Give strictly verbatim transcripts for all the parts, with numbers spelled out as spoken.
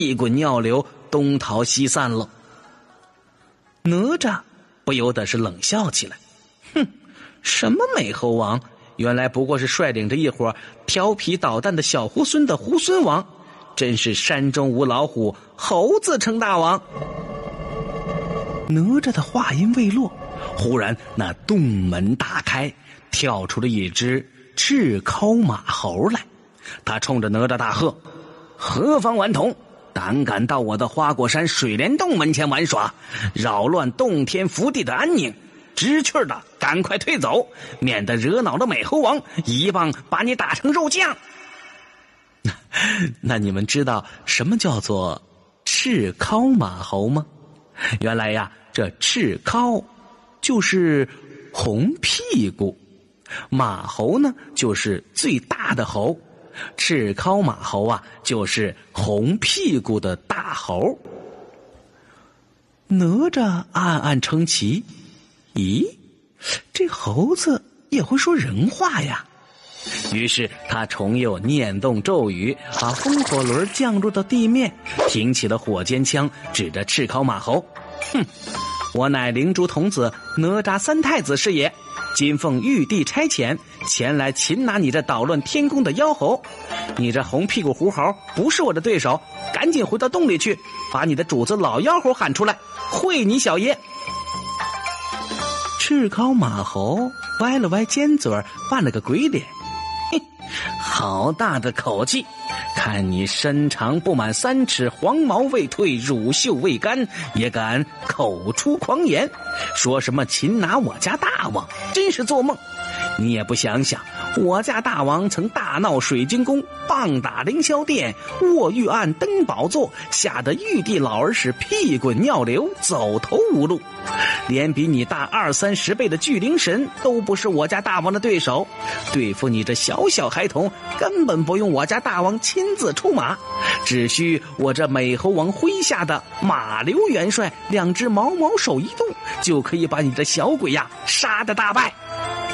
屁滚尿流，东逃西散了。哪吒不由得是冷笑起来，哼，什么美猴王，原来不过是率领着一伙调皮捣蛋的小猢狲的猢狲王，真是山中无老虎，猴子称大王。哪吒的话音未落，忽然那洞门大开，跳出了一只赤尻马猴来。他冲着哪吒大喝：何方顽童，胆敢到我的花果山水帘洞门前玩耍，扰乱洞天福地的安宁，知趣的赶快退走，免得惹恼了美猴王，一棒把你打成肉酱。那你们知道什么叫做赤尻马猴吗？原来呀，这赤尻就是红屁股，马猴呢就是最大的猴，赤尻马猴啊就是红屁股的大猴。哪吒暗暗称奇，咦，这猴子也会说人话呀。于是他重又念动咒语，把风火轮降入到地面，挺起了火尖枪，指着赤尻马猴，哼，我乃灵珠童子哪吒三太子是也，今奉玉帝差遣，前来擒拿你这捣乱天宫的妖猴。你这红屁股狐猴不是我的对手，赶紧回到洞里去，把你的主子老妖猴喊出来，会你小爷。赤尻马猴歪了歪尖嘴，扮了个鬼脸，嘿，好大的口气，看你身长不满三尺，黄毛未退，乳臭未干，也敢口出狂言，说什么擒拿我家大王，真是做梦。你也不想想，我家大王曾大闹水晶宫，棒打凌霄殿，卧玉案登宝座，吓得玉帝老儿是屁滚尿流，走投无路，连比你大二三十倍的巨灵神都不是我家大王的对手。对付你这小小孩童，根本不用我家大王亲自出马，只需我这美猴王麾下的马刘元帅两只毛毛手一动，就可以把你这小鬼呀杀得大败。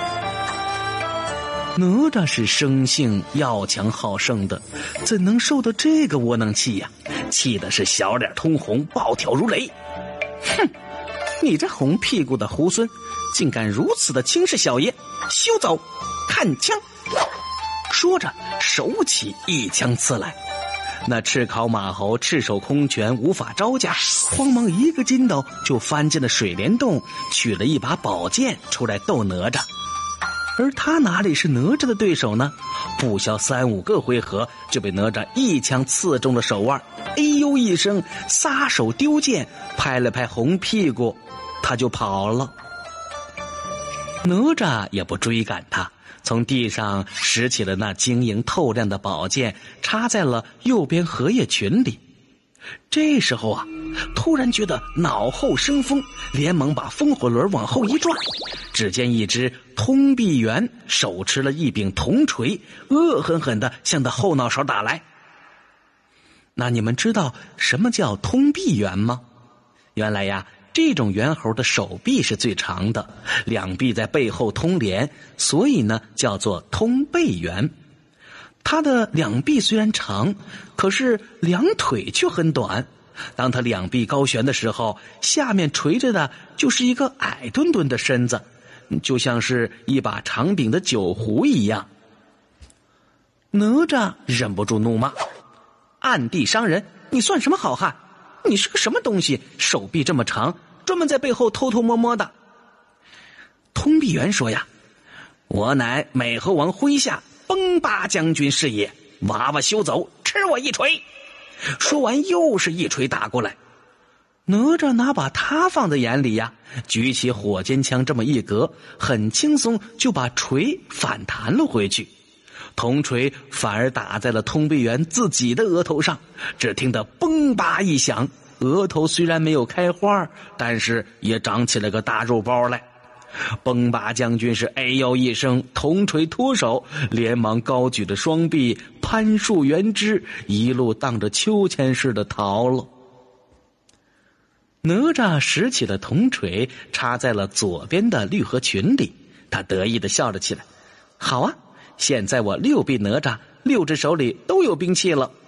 哪吒是生性要强好胜的，怎能受得这个窝囊气呀？气的是小脸通红，暴跳如雷。哼，你这红屁股的猢狲，竟敢如此的轻视小爷，休走，看枪！说着手起一枪刺来。那赤尻马猴赤手空拳，无法招架，慌忙一个筋斗就翻进了水帘洞，取了一把宝剑出来斗哪吒。而他哪里是哪吒的对手呢？不消三五个回合，就被哪吒一枪刺中了手腕，哎呦一声，撒手丢剑，拍了拍红屁股，他就跑了。哪吒也不追赶他，从地上拾起了那晶莹透亮的宝剑，插在了右边荷叶群里。这时候啊，突然觉得脑后生风，连忙把风火轮往后一转，只见一只通臂猿手持了一柄铜锤，恶狠狠地向他后脑勺打来。那你们知道什么叫通臂猿吗？原来呀，这种猿猴的手臂是最长的，两臂在背后通连，所以呢叫做通背猿。它的两臂虽然长，可是两腿却很短。当它两臂高悬的时候，下面垂着的就是一个矮墩墩的身子，就像是一把长柄的酒壶一样。哪吒忍不住怒骂：暗地伤人，你算什么好汉？你是个什么东西，手臂这么长，专门在背后偷偷摸摸的。通臂猿说呀：我乃美猴王麾下崩巴将军是也，娃娃休走，吃我一锤！说完又是一锤打过来。哪吒哪把他放在眼里呀，举起火尖枪这么一格，很轻松就把锤反弹了回去，铜锤反而打在了通臂猿自己的额头上，只听得崩巴一响，额头虽然没有开花，但是也长起了个大肉包来。崩巴将军是哎呦一声，铜锤脱手，连忙高举着双臂，攀树援枝，一路荡着秋千似的逃了。哪吒拾起了铜锤，插在了左边的绿荷群里，他得意地笑了起来。好啊，现在我六臂哪吒六只手里都有兵器了。